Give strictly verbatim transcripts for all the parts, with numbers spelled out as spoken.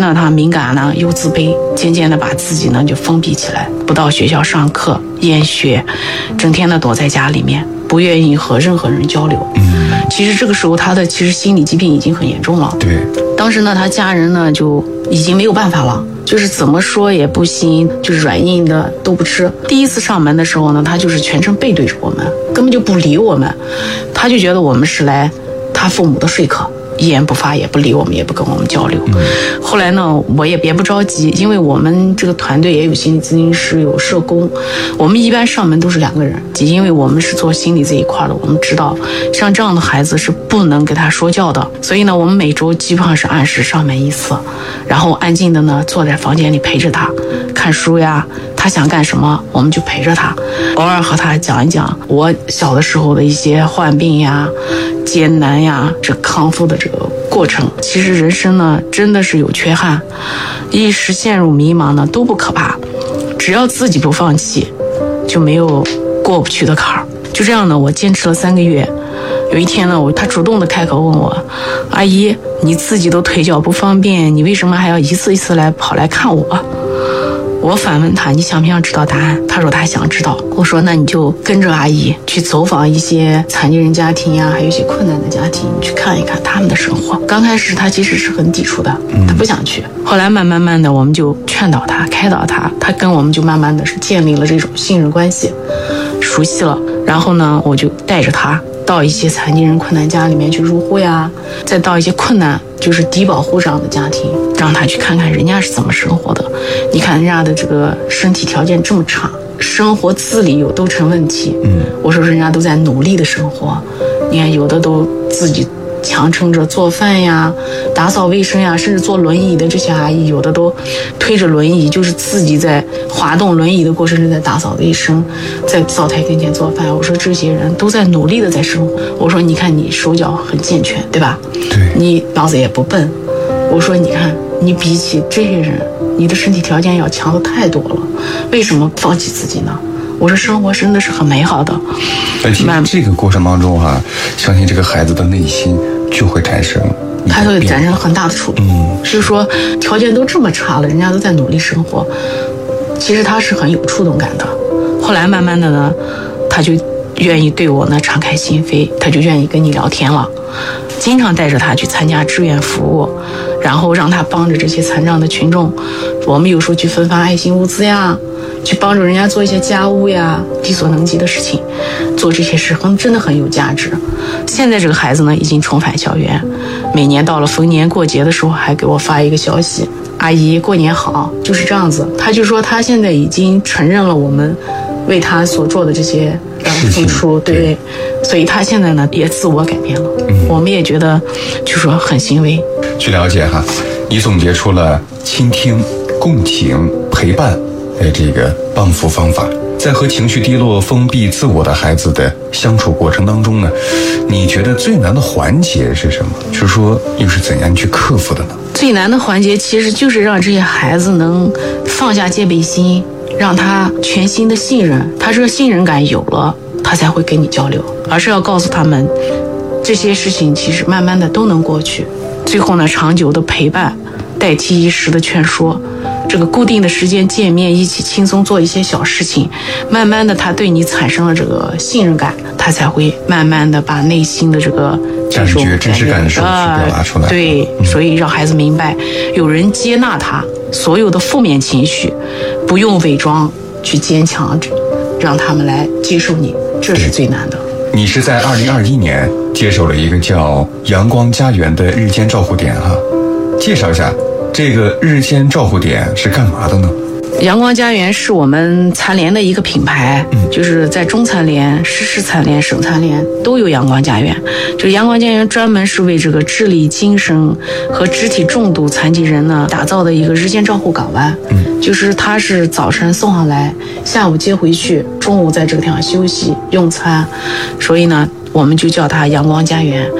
呢，他敏感呢又自卑，渐渐的把自己呢就封闭起来，不到学校上课，厌学，整天的躲在家里面，不愿意和任何人交流。嗯，其实这个时候他的其实心理疾病已经很严重了。 对，当时呢，他家人呢就已经没有办法了，就是怎么说也不行，就是软硬的都不吃。第一次上门的时候呢，他就是全程背对着我们，根本就不理我们，他就觉得我们是来他父母的说客。一言不发，也不理我们，也不跟我们交流。嗯、后来呢，我也别不着急，因为我们这个团队也有心理咨询师，有社工，我们一般上门都是两个人，因为我们是做心理这一块的，我们知道像这样的孩子是不能给他说教的，所以呢，我们每周基本上是按时上门一次，然后安静的呢坐在房间里陪着他看书呀，他想干什么我们就陪着他，偶尔和他讲一讲我小的时候的一些患病呀、艰难呀，这康复的这个过程。其实人生呢真的是有缺憾，一时陷入迷茫呢都不可怕，只要自己不放弃，就没有过不去的坎儿。就这样呢，我坚持了三个月。有一天呢，我他主动的开口问我：“阿姨，你自己都腿脚不方便，你为什么还要一次一次来跑来看我？”我反问他：“你想不想知道答案？”他说他想知道。我说：“那你就跟着阿姨去走访一些残疾人家庭呀，还有一些困难的家庭，你去看一看他们的生活。”刚开始他其实是很抵触的，他不想去。后来慢慢慢的，我们就劝导他、开导他，他跟我们就慢慢的是建立了这种信任关系，熟悉了。然后呢，我就带着他到一些残疾人困难家里面去入户呀，再到一些困难就是低保户这样的家庭，让他去看看人家是怎么生活的。你看人家的这个身体条件这么差，生活自理有都成问题。嗯，我说人家都在努力的生活，你看有的都自己强撑着做饭呀、打扫卫生呀，甚至坐轮椅的这些阿姨，有的都推着轮椅，就是自己在滑动轮椅的过程中在打扫卫生，在灶台跟前做饭。我说这些人都在努力的在生活。我说你看你手脚很健全，对吧？ 对， 你脑子也不笨。我说你看你比起这些人，你的身体条件要强的太多了，为什么放弃自己呢？我说生活真的是很美好的。 而且这个过程当中哈、啊，相信这个孩子的内心就会产生， 他会产生很大的触动。嗯，就是说条件都这么差了，人家都在努力生活，其实他是很有触动感的。后来慢慢的呢，他就愿意对我呢敞开心扉，他就愿意跟你聊天了。经常带着他去参加志愿服务，然后让他帮着这些残障的群众，我们有时候去分发爱心物资呀，去帮助人家做一些家务呀，力所能及的事情，做这些事很真的很有价值。现在这个孩子呢已经重返校园，每年到了逢年过节的时候还给我发一个消息：“阿姨过年好。”就是这样子。他就说他现在已经承认了我们为他所做的这些付出，对，所以他现在呢也自我改变了。嗯，我们也觉得就说很欣慰。 据了解哈，你总结出了倾听、共情、陪伴的这个帮扶方法。在和情绪低落、封闭自我的孩子的相处过程当中呢，你觉得最难的环节是什么？就是说又是怎样去克服的呢？ 最难的环节其实就是让这些孩子能放下戒备心，让他全心的信任，他这个信任感有了，他才会跟你交流，而是要告诉他们这些事情其实慢慢的都能过去。最后呢，长久的陪伴代替一时的劝说，这个固定的时间见面，一起轻松做一些小事情，慢慢的他对你产生了这个信任感，他才会慢慢的把内心的这个感觉真实感受去表达出来。 对，所以让孩子明白有人接纳他所有的负面情绪，不用伪装去坚强，让他们来接受你，这是最难的。 你是在二零二一年接手了一个叫阳光家园的日间照护点哈，介绍一下这个日间照护点是干嘛的呢？ 阳光家园是我们残联的一个品牌，嗯，就是在中残联、市市残联、省残联都有阳光家园。这个阳光家园专门是为这个智力、精神和肢体重度残疾人呢打造的一个日间照护港湾。嗯，就是他是早晨送上来，下午接回去，中午在这个地方休息用餐，所以呢我们就叫它阳光家园。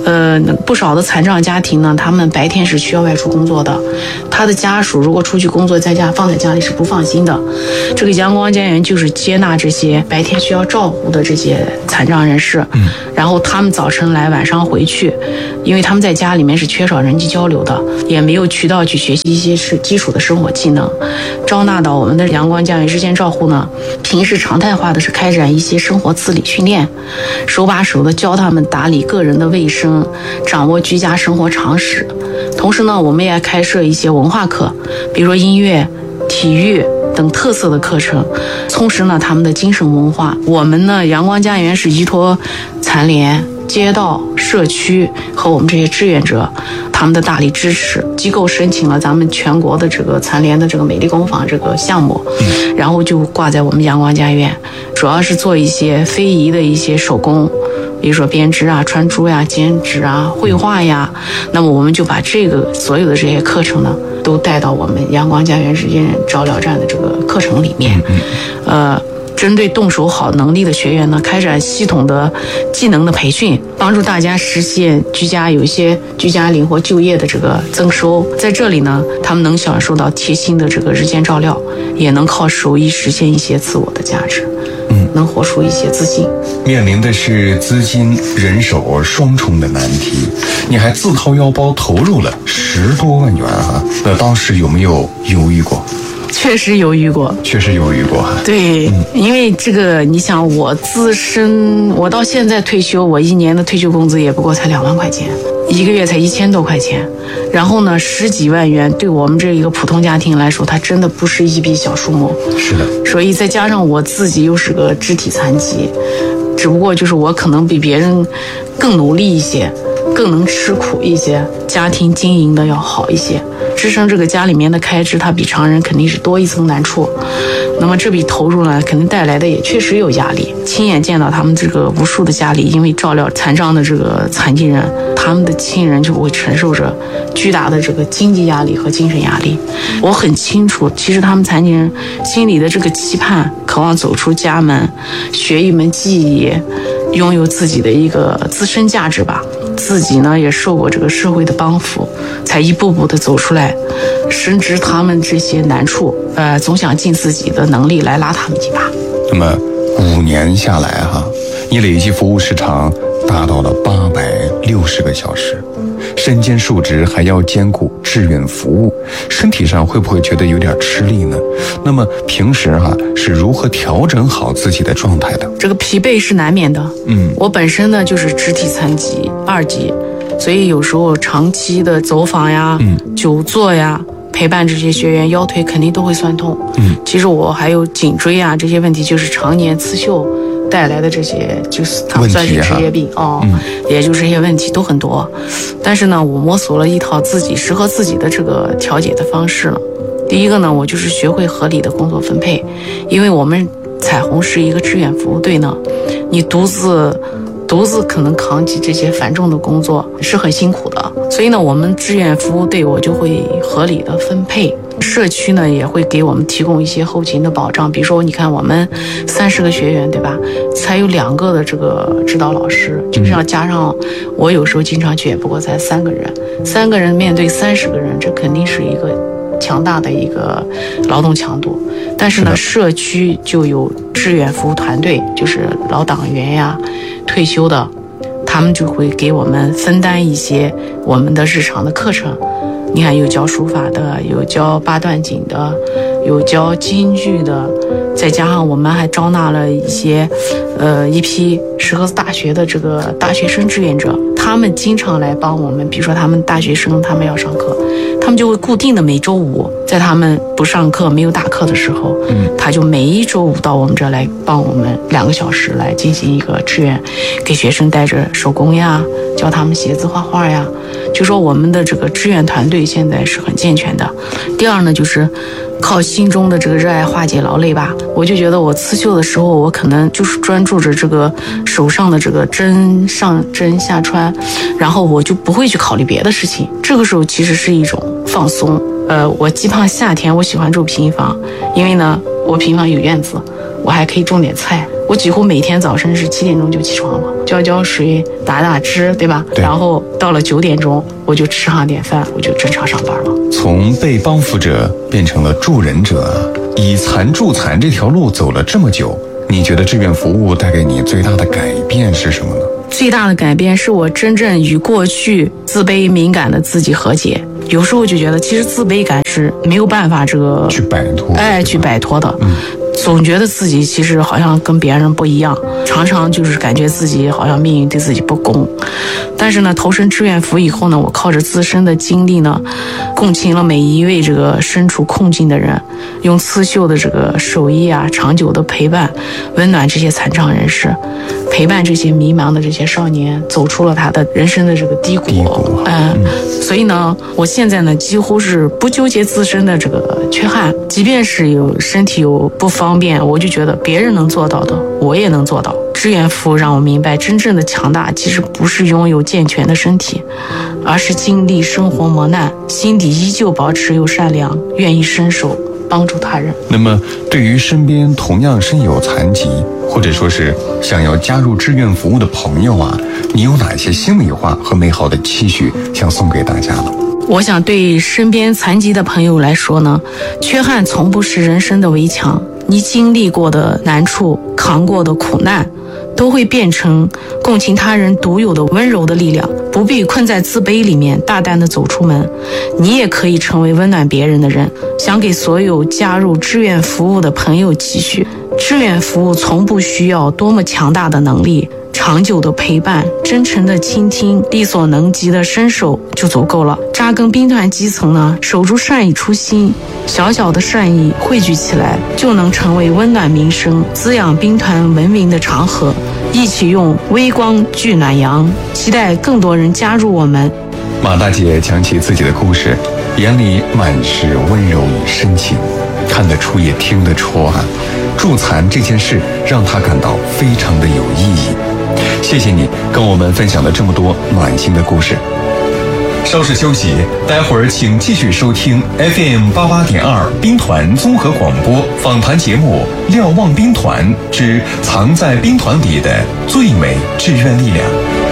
呃，不少的残障家庭呢，他们白天是需要外出工作的，他的家属如果出去工作，在家放在家里是不放心的。这个阳光家园就是接纳这些白天需要照顾的这些残障人士，嗯，然后他们早晨来，晚上回去，因为他们在家里面是缺少人际交流的，也没有渠道去学习一些是基础的生活技能。招纳到我们的阳光家园日间照护呢，平时常态化的是开展一些生活自理训练，手把手的教他们打理个人的卫生，掌握居家生活常识。同时呢，我们也开设一些文化课，比如说音乐、体育等特色的课程，充实呢他们的精神文化。我们呢，阳光家园是依托残联、街道、社区和我们这些志愿者他们的大力支持，机构申请了咱们全国的这个残联的这个美丽工坊这个项目，然后就挂在我们阳光家园，主要是做一些非遗的一些手工，比如说编织啊、穿珠呀、剪纸啊、绘画呀。那么我们就把这个所有的这些课程呢，都带到我们阳光家园日间照料站的这个课程里面。呃，针对动手好能力的学员呢，开展系统的技能的培训，帮助大家实现居家有一些居家灵活就业的这个增收。在这里呢，他们能享受到贴心的这个日间照料，也能靠手艺实现一些自我的价值。嗯，能活出一些自信。 面临的是资金、人手双重的难题，你还自掏腰包投入了十多万元哈，那当时有没有犹豫过？ 确实犹豫过， 确实犹豫过哈。 对，嗯、因为这个，你想我自身，我到现在退休，我一年的退休工资也不过才两万块钱，一个月才一千多块钱，然后呢，十几万元对我们这一个普通家庭来说，它真的不是一笔小数目。 是的。 所以再加上我自己又是个肢体残疾，只不过就是我可能比别人更努力一些，更能吃苦一些，家庭经营的要好一些，支撑这个家里面的开支，它比常人肯定是多一层难处。那么这笔投入呢，肯定带来的也确实有压力。亲眼见到他们这个无数的家里，因为照料残障的这个残疾人，他们的亲人就会承受着巨大的这个经济压力和精神压力。我很清楚，其实他们残疾人心里的这个期盼，渴望走出家门，学一门技艺，拥有自己的一个自身价值吧。自己呢也受过这个社会的帮扶，才一步步的走出来，深知他们这些难处，呃，总想尽自己的能力来拉他们一把。 那么五年下来哈，你累计服务时长达到了八百六十个小时，身兼数职还要兼顾志愿服务，身体上会不会觉得有点吃力呢？那么平时哈是如何调整好自己的状态的？ 这个疲惫是难免的。嗯，我本身呢就是肢体残疾二级，所以有时候长期的走访呀、嗯、久坐呀，陪伴这些学员，腰腿肯定都会酸痛。嗯，其实我还有颈椎啊这些问题，就是常年刺绣带来的这些，就是它算是职业病哦、嗯，也就这些问题都很多。但是呢，我摸索了一套自己适合自己的这个调节的方式了。第一个呢，我就是学会合理的工作分配，因为我们彩虹是一个志愿服务队呢，你独自独自可能扛起这些繁重的工作是很辛苦的，所以呢，我们志愿服务队我就会合理的分配。社区呢也会给我们提供一些后勤的保障，比如说你看我们三十个学员对吧，才有两个的这个指导老师，就是要加上我有时候经常去也不过才三个人，三个人面对三十个人，这肯定是一个强大的一个劳动强度。但是呢，社区就有志愿服务团队，就是老党员呀、退休的，他们就会给我们分担一些我们的日常的课程。你看，有教书法的，有教八段锦的，有教京剧的，再加上我们还招纳了一些，呃，一批适合大学的这个大学生志愿者，他们经常来帮我们。比如说，他们大学生他们要上课，他们就会固定的每周五，在他们不上课、没有大课的时候，嗯，他就每一周五到我们这来帮我们两个小时来进行一个志愿，给学生带着手工呀，教他们写字画画呀。就说我们的这个志愿团队现在是很健全的。第二呢，就是靠心中的这个热爱化解劳累吧。我就觉得我刺绣的时候，我可能就是专注着这个手上的这个针上针下穿，然后我就不会去考虑别的事情。这个时候其实是一种放松。呃，我既怕夏天，我喜欢住平房，因为呢，我平房有院子，我还可以种点菜。 我几乎每天早晨是七点钟就起床了，浇浇水，打打汁，对吧？ 对。 然后到了九点钟，我就吃上点饭，我就正常上班了。 从被帮扶者变成了助人者，以残助残这条路走了这么久，你觉得志愿服务带给你最大的改变是什么呢？ 最大的改变是我真正与过去自卑敏感的自己和解。有时候就觉得，其实自卑感是没有办法这个去摆脱， 哎，去摆脱的。 嗯， 总觉得自己其实好像跟别人不一样，常常就是感觉自己好像命运对自己不公。但是呢，投身志愿服以后呢，我靠着自身的经历呢，共情了每一位这个身处困境的人，用刺绣的这个手艺啊，长久的陪伴，温暖这些残障人士，陪伴这些迷茫的这些少年，走出了他的人生的这个低谷。 低谷嗯，嗯，所以呢，我现在呢，几乎是不纠结自身的这个缺憾，即便是有身体有不方便，我就觉得别人能做到的，我也能做到。志愿服务让我明白，真正的强大其实不是拥有健全的身体，而是经历生活磨难，心底依旧保持又善良，愿意伸手帮助他人。 那么对于身边同样身有残疾，或者说是想要加入志愿服务的朋友啊，你有哪些心里话和美好的期许想送给大家呢？ 我想对身边残疾的朋友来说呢，缺憾从不是人生的围墙，你经历过的难处，扛过的苦难，都会变成共情他人独有的温柔的力量。不必困在自卑里面，大胆地走出门，你也可以成为温暖别人的人。想给所有加入志愿服务的朋友期许，志愿服务从不需要多么强大的能力，长久的陪伴，真诚的倾听，力所能及的伸手就足够了。扎根兵团基层呢，守住善意初心，小小的善意汇聚起来，就能成为温暖民生、滋养兵团文明的长河。一起用微光聚暖阳，期待更多人加入我们。 马大姐讲起自己的故事，眼里满是温柔与深情，看得出也听得出啊，助残这件事让她感到非常的有意义。谢谢你跟我们分享了这么多暖心的故事。稍事休息，待会儿请继续收听 F M 八八点二兵团综合广播访谈节目《瞭望兵团之藏在兵团里的最美志愿力量》。